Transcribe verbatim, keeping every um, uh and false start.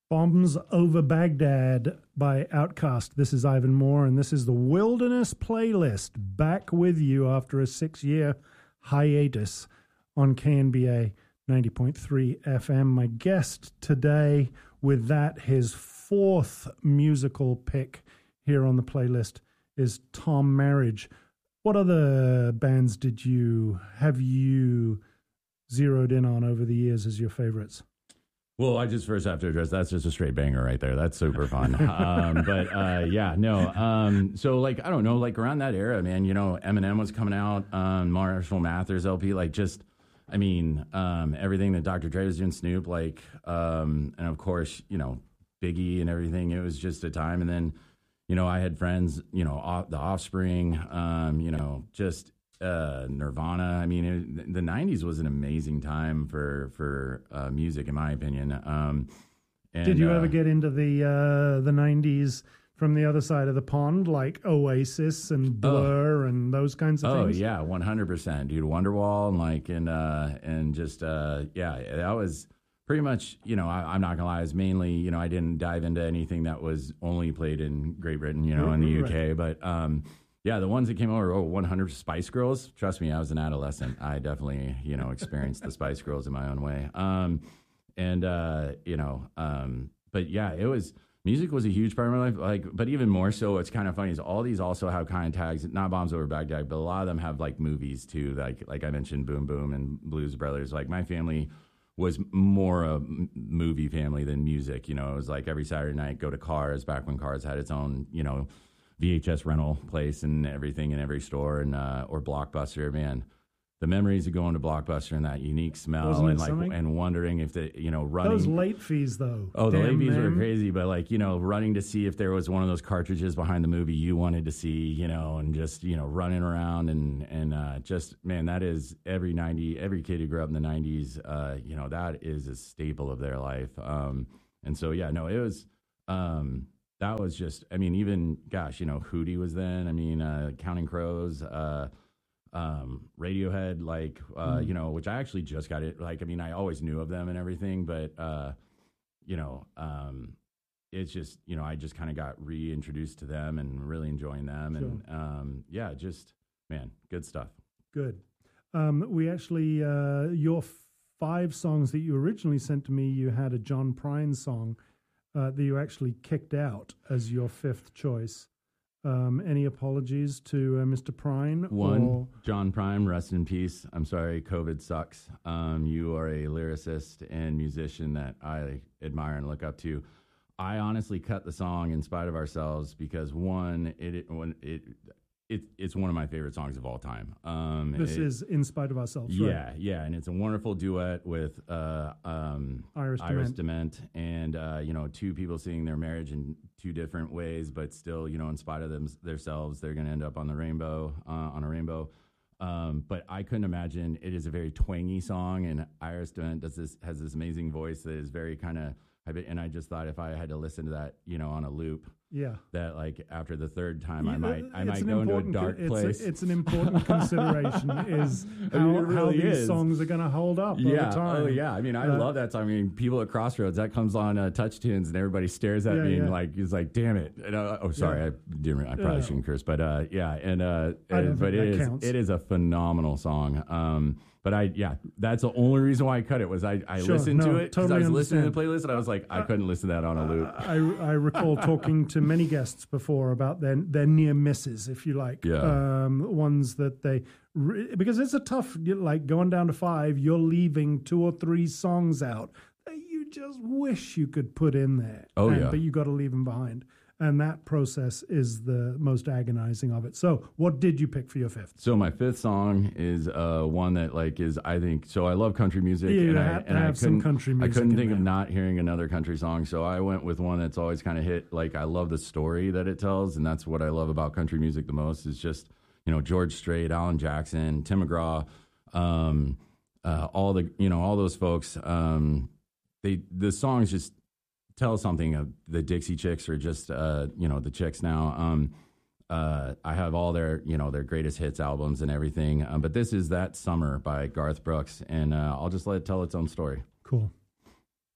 Bombs Over Baghdad by Outkast. This is Ivan Moore, and this is the Wilderness Playlist, back with you after a six-year hiatus on K N B A ninety point three F M. My guest today, with that, his fourth musical pick here on the playlist, is Tom Marriage. What other bands did you have you zeroed in on over the years as your favorites? Well, I just first have to address that's just a straight banger right there. That's super fun. um, but uh, yeah, no. Um, so like I don't know, like around that era, man. You know, Eminem was coming out, um, Marshall Mathers L P, like just, I mean, um, everything that Doctor Dre was doing, Snoop, like, um, and of course, you know, Biggie and everything. It was just a time, and then, you know, I had friends, you know, off, the Offspring, um, you know, just. Uh, Nirvana. I mean, it, the nineties was an amazing time for for uh, music, in my opinion. Um, and, Did you uh, ever get into the uh, the nineties from the other side of the pond, like Oasis and Blur oh, and those kinds of oh, things? Oh yeah, one hundred percent, dude. Wonderwall and like and uh, and just uh, yeah, that was pretty much. You know, I, I'm not gonna lie, it's mainly, you know, I didn't dive into anything that was only played in Great Britain, you know, in the U K, right. but. Um, Yeah, the ones that came over, oh, one hundred Spice Girls. Trust me, I was an adolescent. I definitely, you know, experienced the Spice Girls in my own way. Um, and, uh, you know, um, but yeah, it was, music was a huge part of my life. Like, but even more so, what's kind of funny is all these also have kind of tags, not Bombs Over Baghdad, but a lot of them have like movies too. Like, like I mentioned, Boom Boom and Blues Brothers. Like my family was more a movie family than music. You know, it was like every Saturday night, go to Cars, back when Cars had its own, you know, V H S rental place and everything in every store, and uh, or Blockbuster. Man, the memories of going to Blockbuster and that unique smell, Wasn't and like something? and wondering if the you know running Those late fees though. Oh, the Damn late fees them. were crazy, but like you know running to see if there was one of those cartridges behind the movie you wanted to see, you know, and just you know running around and and uh, just man, that is every ninety every kid who grew up in the nineties. Uh, you know that is a staple of their life. Um, and so yeah, no, it was. Um, That was just, I mean, even, gosh, you know, Hootie was then. I mean, uh, Counting Crows, uh, um, Radiohead, like, uh, mm. you know, which I actually just got it. Like, I mean, I always knew of them and everything, but, uh, you know, um, it's just, you know, I just kind of got reintroduced to them and really enjoying them. Sure. And, um, yeah, just, man, good stuff. Good. Um, we actually, uh, your five songs that you originally sent to me, you had a John Prine song. Uh, that you actually kicked out as your fifth choice. Um, any apologies to uh, Mister Prine? One, or? John Prine, rest in peace. I'm sorry, COVID sucks. Um, you are a lyricist and musician that I admire and look up to. I honestly cut the song In Spite of Ourselves because one, it, it when it it it's one of my favorite songs of all time. Um, this it, is In Spite of Ourselves. Yeah, right? yeah, and it's a wonderful duet with uh, um, Iris, Iris Dement. Dement, and uh, you know, two people seeing their marriage in two different ways, but still, you know, in spite of them themselves, they're going to end up on the rainbow, uh, on a rainbow. Um, but I couldn't imagine. It is a very twangy song, and Iris Dement does this has this amazing voice that is very kind of. And I just thought if I had to listen to that, you know, on a loop, yeah, that like after the third time, yeah, I might, I might an go into a dark it's place. A, it's an important consideration is how, I mean, it really how these is. songs are going to hold up yeah. over time. Oh, yeah. I mean, I uh, love that song. I mean, people at Crossroads, that comes on uh, Touch Tunes, and everybody stares at yeah, me yeah. and like, is like, damn it. And, uh, oh, sorry, yeah. I didn't. I probably yeah. shouldn't curse, but uh, yeah, and uh, and, but it is, counts. it is a phenomenal song. Um, But I, yeah, that's the only reason why I cut it was I, I sure, listened no, to it because totally I was understand. listening to the playlist and I was like, I uh, couldn't listen to that on a loop. I, I recall talking to many guests before about their their near misses, if you like, yeah. um, ones that they because it's a tough like going down to five. You're leaving two or three songs out that you just wish you could put in there. Oh and, yeah, but you got to leave them behind. And that process is the most agonizing of it. So what did you pick for your fifth? So my fifth song is uh, one that like is, I think, so I love country music. Yeah, and I, I, and have I some country music. I couldn't think there. of not hearing another country song. So I went with one that's always kind of hit. Like I love the story that it tells. And that's what I love about country music the most is just, you know, George Strait, Alan Jackson, Tim McGraw, um, uh, all the, you know, all those folks. Um, they, the songs just, tell something of the Dixie Chicks or just uh you know the Chicks now. um uh I have all their you know their greatest hits albums and everything, um, but this is That Summer by Garth Brooks, and uh I'll just let it tell its own story. Cool.